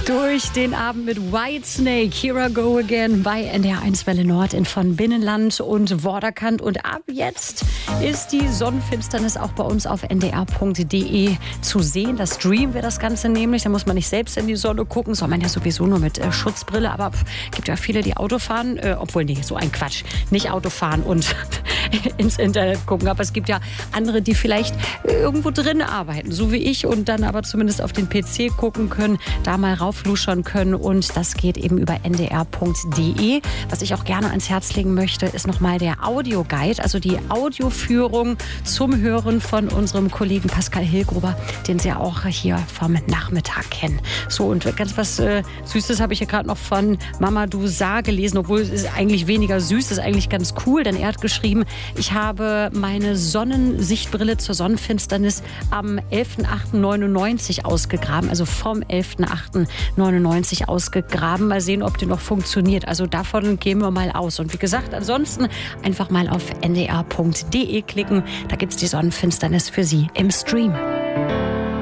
Durch den Abend mit Whitesnake, Here I Go Again bei NDR1 Welle Nord von Binnenland und Vorderkant. Und ab jetzt ist die Sonnenfinsternis auch bei uns auf ndr.de zu sehen. Da streamen wir das Ganze nämlich. Da muss man nicht selbst in die Sonne gucken. Soll man ja sowieso nur mit Schutzbrille. Aber gibt ja viele, die Auto fahren. Obwohl, nee, so ein Quatsch. Nicht Auto fahren und ins Internet gucken. Aber es gibt ja andere, die vielleicht irgendwo drin arbeiten, so wie ich. Und dann aber zumindest auf den PC gucken können, da mal raufluschern können. Und das geht eben über ndr.de. Was ich auch gerne ans Herz legen möchte, ist nochmal der Audioguide, also die Audioführung zum Hören von unserem Kollegen Pascal Hillgruber, den Sie ja auch hier vom Nachmittag kennen. So, und ganz was Süßes habe ich hier gerade noch von Mamadou Sarr gelesen, obwohl es ist eigentlich weniger süß, ist eigentlich ganz cool, denn er hat geschrieben, ich habe meine Sonnensichtbrille zur Sonnenfinsternis am 11.08.99 ausgegraben, also vom 11.08.99 ausgegraben. Mal sehen, ob die noch funktioniert. Also davon gehen wir mal aus. Und wie gesagt, ansonsten einfach mal auf ndr.de klicken. Da gibt es die Sonnenfinsternis für Sie im Stream.